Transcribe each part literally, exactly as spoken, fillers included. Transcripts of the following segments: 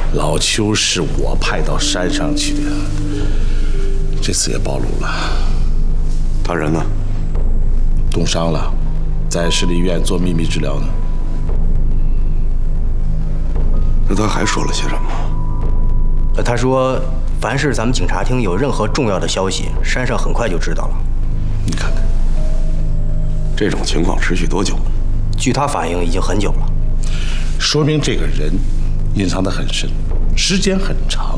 老邱是我派到山上去的，这次也暴露了。 他人呢？ 冻伤了，在市立医院做秘密治疗呢。 那他还说了些什么？ 呃，他说，凡是咱们警察厅有任何重要的消息，山上很快就知道了。 你看看， 这种情况持续多久了？ 据他反映，已经很久了。 说明这个人隐藏得很深，时间很长。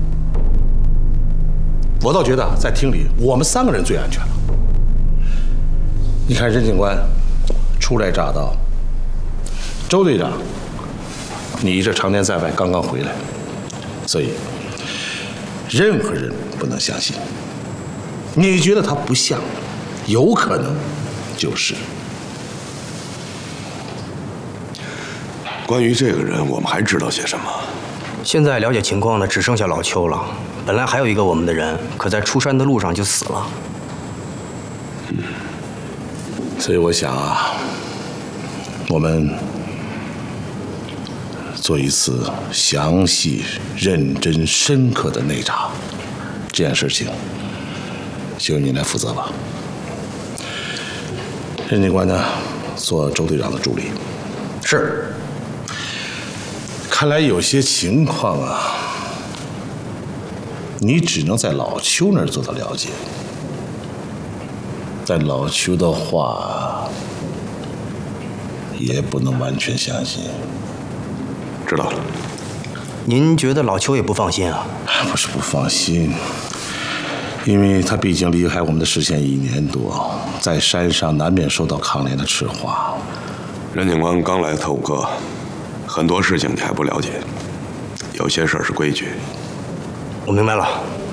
我倒觉得在厅里，我们三个人最安全了。你看任警官初来乍到，周队长，你这常年在外，刚刚回来，所以任何人不能相信。你觉得他不像，有可能就是。 关于这个人，我们还知道些什么？ 现在了解情况的只剩下老邱了。本来还有一个我们的人，可在出山的路上就死了。 嗯，所以我想啊，我们做一次详细、认真、深刻的内查，这件事情就由你来负责吧。任警官呢，做周队长的助理。 是。 看来有些情况啊，你只能在老邱那儿做到了解。在老邱的话，也不能完全相信。 知道了。 您觉得老邱也不放心啊？ 不是不放心，因为他毕竟离开我们的视线一年多，在山上难免受到抗联的赤化。 任警官刚来特务科，很多事情你还不了解，有些事儿是规矩。 我明白了。